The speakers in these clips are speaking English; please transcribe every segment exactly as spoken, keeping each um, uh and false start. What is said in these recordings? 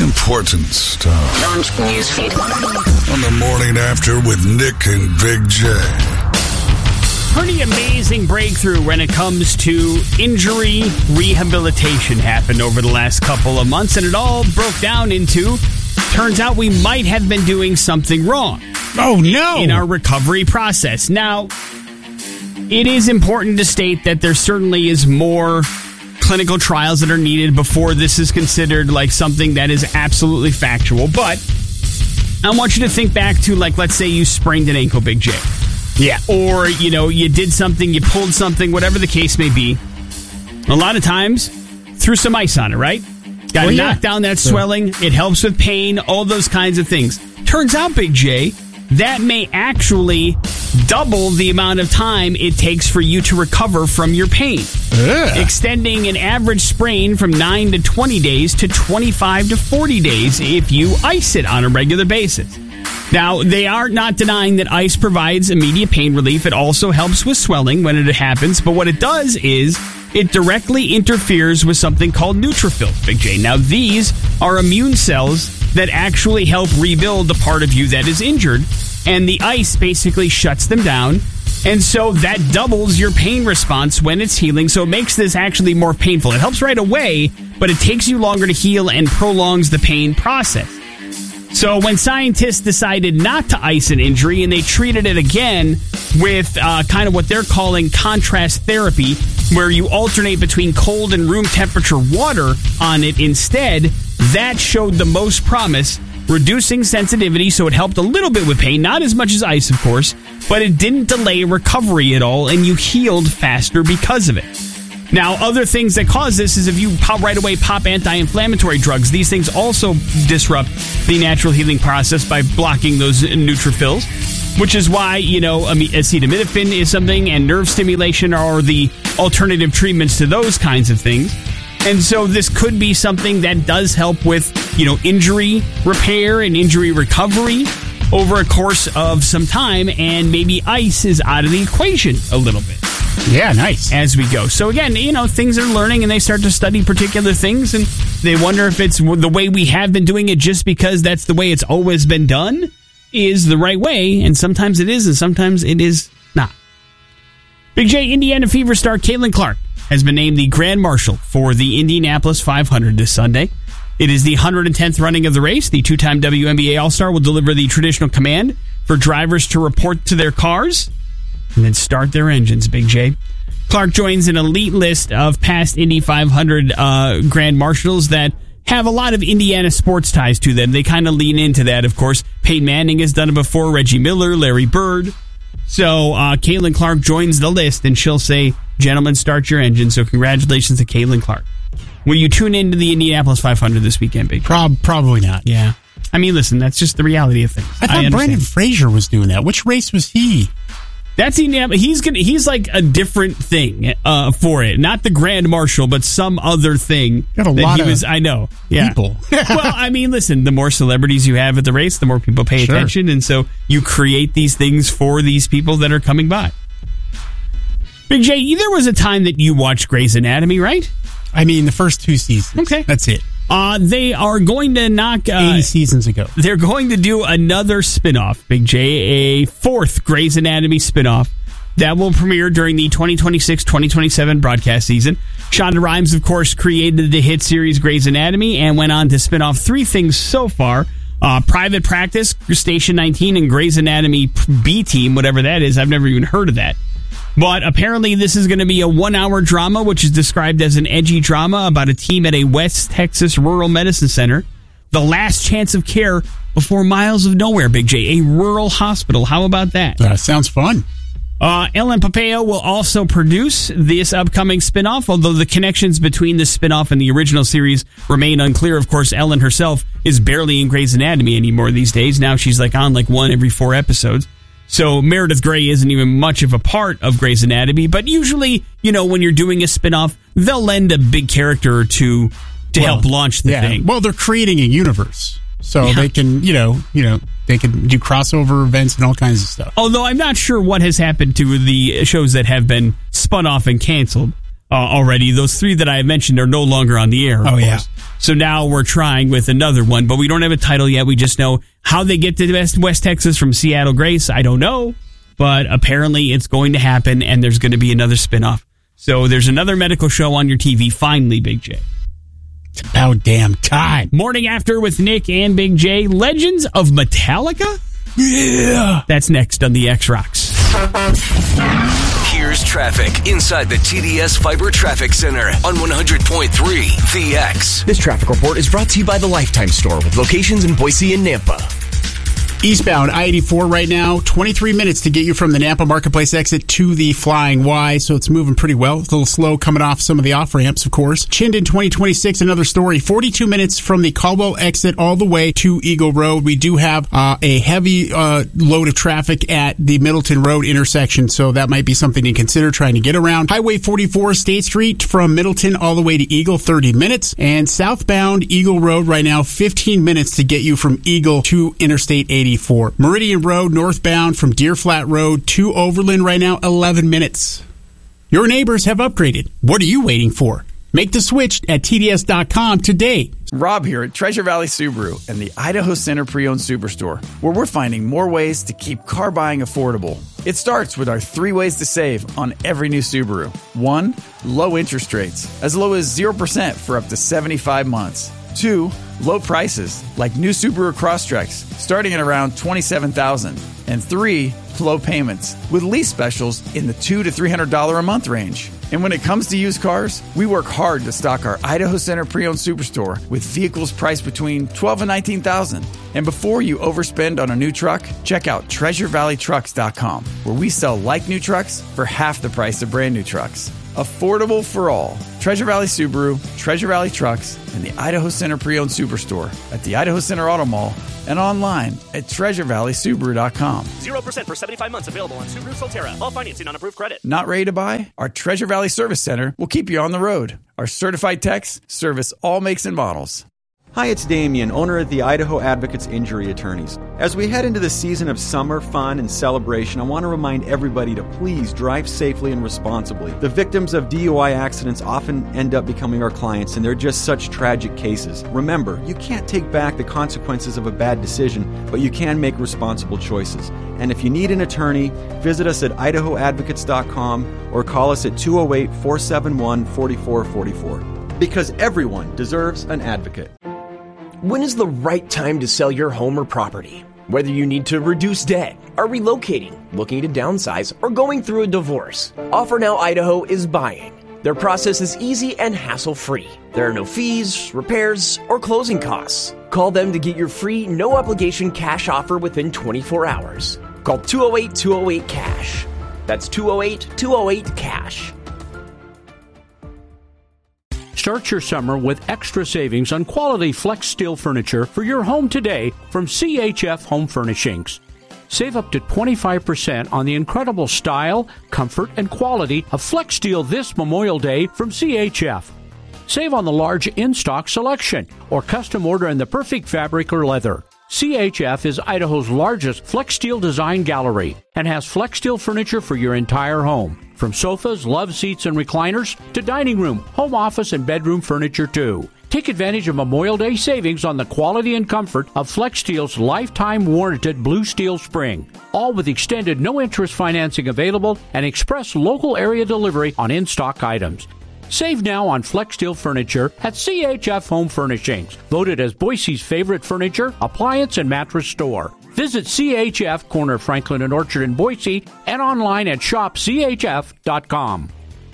Important stuff. Launch newsfeed. On the morning after with Nick and Big J. Pretty amazing breakthrough when it comes to injury rehabilitation happened over the last couple of months, and it all broke down into, turns out we might have been doing something wrong. Oh, no. In our recovery process. Now, it is important to state that there certainly is more clinical trials that are needed before this is considered like something that is absolutely factual. But I want you to think back to, like, let's say you sprained an ankle, Big J. Yeah. Or, you know, you did something, you pulled something, whatever the case may be. A lot of times, threw some ice on it, right? Got to well, yeah. knock down that swelling. It helps with pain, all those kinds of things. Turns out, Big J, that may actually double the amount of time it takes for you to recover from your pain. Ugh. Extending an average sprain from nine to twenty days to twenty-five to forty days if you ice it on a regular basis. Now, they are not denying that ice provides immediate pain relief. It also helps with swelling when it happens. But what it does is it directly interferes with something called neutrophils, Big J. Now, these are immune cells that actually help rebuild the part of you that is injured. And the ice basically shuts them down. And so that doubles your pain response when it's healing. So it makes this actually more painful. It helps right away, but it takes you longer to heal and prolongs the pain process. So when scientists decided not to ice an injury and they treated it again with uh, kind of what they're calling contrast therapy, where you alternate between cold and room temperature water on it instead, that showed the most promise, reducing sensitivity, so it helped a little bit with pain, not as much as ice, of course, but it didn't delay recovery at all, and you healed faster because of it. Now, other things that cause this is if you pop right away pop anti-inflammatory drugs. These things also disrupt the natural healing process by blocking those neutrophils, which is why, you know, acetaminophen is something, and nerve stimulation are the alternative treatments to those kinds of things. And so this could be something that does help with, you know, injury repair and injury recovery over a course of some time, and maybe ice is out of the equation a little bit. Yeah, nice. As we go. So again, you know, things are learning and they start to study particular things, and they wonder if it's the way we have been doing it just because that's the way it's always been done is the right way, and sometimes it is and sometimes it is not. Big J, Indiana Fever star Caitlin Clark has been named the Grand Marshal for the Indianapolis five hundred this Sunday. It is the one hundred tenth running of the race. The two-time W N B A All-Star will deliver the traditional command for drivers to report to their cars and then start their engines, Big J. Clark joins an elite list of past Indy five hundred uh, Grand Marshals that have a lot of Indiana sports ties to them. They kind of lean into that, of course. Peyton Manning has done it before, Reggie Miller, Larry Bird. So uh, Caitlin Clark joins the list, and she'll say, gentlemen, start your engine. So congratulations to Caitlin Clark. Will you tune into the Indianapolis five hundred this weekend, Big J? Prob- probably not. Yeah. I mean, listen, that's just the reality of things. I thought I Brandon Frazier was doing that. Which race was he? That's he's gonna he's like a different thing uh, for it, not the Grand Marshal, but some other thing. Got a that lot he of was. I know, yeah. People. Well, I mean, listen, the more celebrities you have at the race, the more people pay Sure. attention, and so you create these things for these people that are coming by. Big J, there was a time that you watched Grey's Anatomy, right? I mean, the first two seasons. Okay, that's it. Uh, they are going to knock... Uh, eighty seasons ago. They're going to do another spinoff, Big J, a fourth Grey's Anatomy spinoff that will premiere during the twenty twenty-six twenty twenty-seven broadcast season. Shonda Rhimes, of course, created the hit series Grey's Anatomy and went on to spin off three things so far. Uh, Private Practice, Station nineteen, and Grey's Anatomy B-Team, whatever that is. I've never even heard of that. But apparently this is going to be a one-hour drama, which is described as an edgy drama about a team at a West Texas rural medicine center. The last chance of care before miles of nowhere, Big J. A rural hospital. How about that? Uh, sounds fun. Uh, Ellen Pompeo will also produce this upcoming spinoff, although the connections between the spinoff and the original series remain unclear. Of course, Ellen herself is barely in Grey's Anatomy anymore these days. Now she's like on like one every four episodes. So Meredith Grey isn't even much of a part of Grey's Anatomy, but usually, you know, when you're doing a spinoff, they'll lend a big character or two to well, help launch the yeah. thing. Well, they're creating a universe. So Yeah. they can, you know, you know, they can do crossover events and all kinds of stuff. Although I'm not sure what has happened to the shows that have been spun off and canceled. uh, already. Those three that I mentioned are no longer on the air. Of oh, course. yeah. So now we're trying with another one, but we don't have a title yet. We just know how they get to West, West Texas from Seattle Grace. I don't know, but apparently it's going to happen, and there's going to be another spinoff. So there's another medical show on your T V, finally, Big J. It's about damn time. Morning After with Nick and Big J. Legends of Metallica? Yeah. That's next on the X-Rocks. Here's traffic inside the T D S Fiber Traffic Center on one hundred point three The X. This traffic report is brought to you by the Lifetime Store with locations in Boise and Nampa. Eastbound I eighty-four right now, twenty-three minutes to get you from the Nampa Marketplace exit to the Flying Y, so it's moving pretty well. It's a little slow coming off some of the off-ramps, of course. Chinden twenty twenty-six, another story, forty-two minutes from the Caldwell exit all the way to Eagle Road. We do have uh, a heavy uh, load of traffic at the Middleton Road intersection, so that might be something to consider trying to get around. Highway forty-four, State Street from Middleton all the way to Eagle, thirty minutes. And southbound Eagle Road right now, fifteen minutes to get you from Eagle to Interstate eighty-four. Meridian Road northbound from Deer Flat Road to Overland right now, eleven minutes. Your neighbors have upgraded. What are you waiting for? Make the switch at T D S dot com today. Rob here at Treasure Valley Subaru and the Idaho Center Pre-Owned Superstore, where we're finding more ways to keep car buying affordable. It starts with our three ways to save on every new Subaru. One, low interest rates, as low as zero percent for up to seventy-five months. Two, low prices, like new Subaru Crosstreks, starting at around twenty-seven thousand dollars. And three, low payments, with lease specials in the two hundred to three hundred dollars a month range. And when it comes to used cars, we work hard to stock our Idaho Center Pre-Owned Superstore with vehicles priced between twelve thousand dollars and nineteen thousand dollars. And before you overspend on a new truck, check out treasure valley trucks dot com, where we sell like new trucks for half the price of brand new trucks. Affordable for all. Treasure Valley Subaru, Treasure Valley Trucks, and the Idaho Center Pre-Owned Superstore at the Idaho Center Auto Mall and online at treasure valley subaru dot com. zero percent for seventy-five months available on Subaru Solterra. All financing on approved credit. Not ready to buy? Our Treasure Valley Service Center will keep you on the road. Our certified techs service all makes and models. Hi, it's Damien, owner of the Idaho Advocates Injury Attorneys. As we head into the season of summer fun and celebration, I want to remind everybody to please drive safely and responsibly. The victims of D U I accidents often end up becoming our clients, and they're just such tragic cases. Remember, you can't take back the consequences of a bad decision, but you can make responsible choices. And if you need an attorney, visit us at idaho advocates dot com or call us at two oh eight, four seven one, four four four four. Because everyone deserves an advocate. When is the right time to sell your home or property? Whether you need to reduce debt, are relocating, looking to downsize, or going through a divorce, Offer Now Idaho is buying. Their process is easy and hassle-free. There are no fees, repairs, or closing costs. Call them to get your free, no-obligation cash offer within twenty-four hours. Call two oh eight, two oh eight, cash. That's two oh eight, two oh eight, cash. Start your summer with extra savings on quality flex steel furniture for your home today from C H F Home Furnishings. Save up to twenty-five percent on the incredible style, comfort, and quality of flex steel this Memorial Day from C H F. Save on the large in-stock selection or custom order in the perfect fabric or leather. C H F is Idaho's largest flex steel design gallery and has flex steel furniture for your entire home. From sofas, love seats, and recliners to dining room, home office, and bedroom furniture, too. Take advantage of Memorial Day savings on the quality and comfort of Flex Steel's lifetime warranted Blue Steel Spring. All with extended no-interest financing available and express local area delivery on in-stock items. Save now on Flex Steel furniture at C H F Home Furnishings, voted as Boise's favorite furniture, appliance, and mattress store. Visit C H F, corner of Franklin and Orchard in Boise, and online at shop c h f dot com.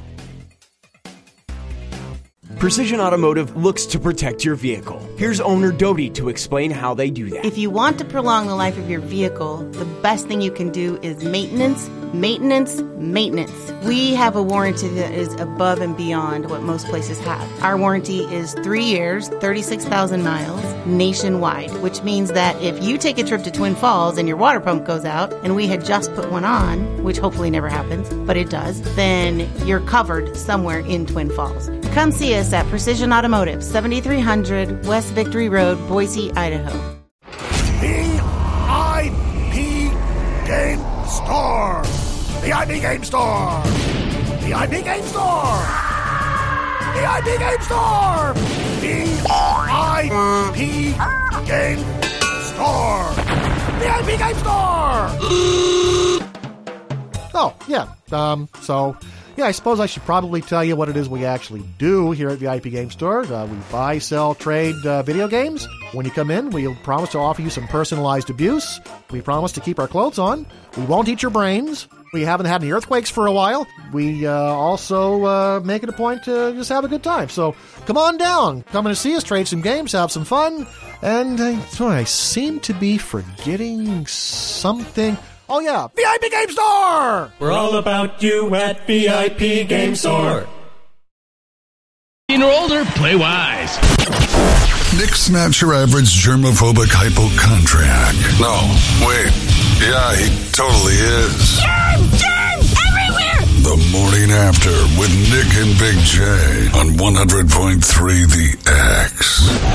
Precision Automotive looks to protect your vehicle. Here's owner Dodie to explain how they do that. If you want to prolong the life of your vehicle, the best thing you can do is maintenance, maintenance, maintenance. We have a warranty that is above and beyond what most places have. Our warranty is three years, thirty-six thousand miles, nationwide, which means that if you take a trip to Twin Falls and your water pump goes out, and we had just put one on, which hopefully never happens, but it does, then you're covered somewhere in Twin Falls. Come see us at Precision Automotive, seventy-three hundred West Victory Road, Boise, Idaho. The I P Game Store. The I P Game Store. The I P Game Store. V I P Game Store! V I P Game Store! V I P Game Store! Oh, yeah. Um, so, yeah, I suppose I should probably tell you what it is we actually do here at V I P Game Store. Uh, we buy, sell, trade uh, video games. When you come in, we'll promise to offer you some personalized abuse. We promise to keep our clothes on. We won't eat your brains. We haven't had any earthquakes for a while. We uh, also uh, make it a point to just have a good time. So come on down. Come in to see us, trade some games, have some fun. And uh, so I seem to be forgetting something. Oh, yeah, V I P Game Store! We're all about you at V I P Game Store. eighteen or older, play wise. Nick's not your average germophobic hypochondriac. No, wait. Yeah, he totally is. Germs! Germs! Everywhere! The Morning After with Nick and Big J on one hundred point three The X.